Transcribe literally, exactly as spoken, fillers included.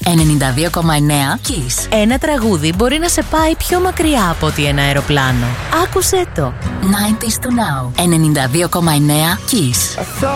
ενενήντα δύο κόμμα εννέα Kiss. Ένα τραγούδι μπορεί να σε πάει πιο μακριά από ότι ένα αεροπλάνο. Άκουσέ το. ενενήντα to now. ενενήντα δύο κόμμα εννέα Kiss.